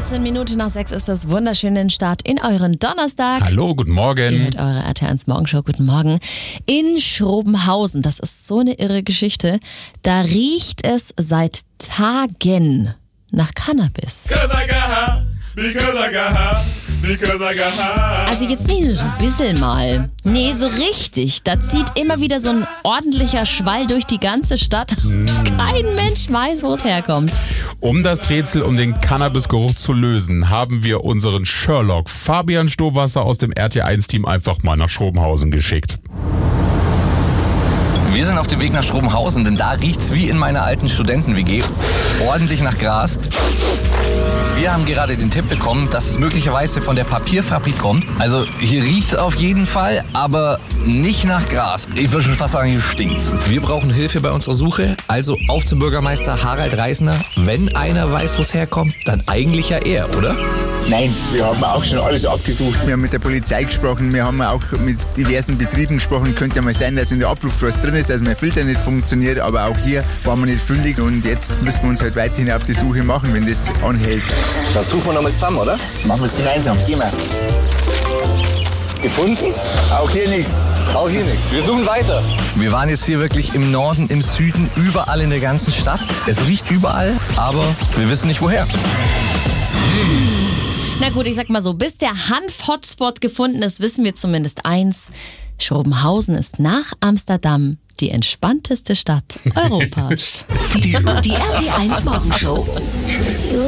14:55 ist das wunderschöne Start in euren Donnerstag. Hallo, guten Morgen. Ihr hört eure RTL1 Morgenshow. Guten Morgen. In Schrobenhausen, das ist so eine irre Geschichte, da riecht es seit Tagen nach Cannabis. Also jetzt nicht nur so ein bisschen mal. Nee, so richtig. Da zieht immer wieder so ein ordentlicher Schwall durch die ganze Stadt. Kein Mensch weiß, wo es herkommt. Um das Rätsel um den Cannabisgeruch zu lösen, haben wir unseren Sherlock Fabian Stowasser aus dem RT1-Team einfach mal nach Schrobenhausen geschickt. Wir sind auf dem Weg nach Schrobenhausen, denn da riecht's wie in meiner alten Studenten-WG. Ordentlich nach Gras. Wir haben gerade den Tipp bekommen, dass es möglicherweise von der Papierfabrik kommt. Also hier riecht's auf jeden Fall, aber nicht nach Gras. Ich würde schon fast sagen, hier stinkt's. Wir brauchen Hilfe bei unserer Suche, also auf zum Bürgermeister Harald Reisner. Wenn einer weiß, wo es herkommt, dann eigentlich ja er, oder? Nein, wir haben auch schon alles abgesucht. Wir haben mit der Polizei gesprochen, wir haben auch mit diversen Betrieben gesprochen. Könnte ja mal sein, dass in der Abluft was drin ist, dass mein Filter nicht funktioniert, aber auch hier waren wir nicht fündig und jetzt müssen wir uns halt weiterhin auf die Suche machen, wenn das anhält. Dann suchen wir nochmal zusammen, oder? Machen wir es gemeinsam, gehen wir. Gefunden? Auch hier nichts. Auch hier nichts. Wir suchen weiter. Wir waren jetzt hier wirklich im Norden, im Süden, überall in der ganzen Stadt. Es riecht überall, aber wir wissen nicht woher. Na gut, ich sag mal so, bis der Hanf-Hotspot gefunden ist, wissen wir zumindest eins. Schrobenhausen ist nach Amsterdam die entspannteste Stadt Europas. Die RT1 Morgenshow.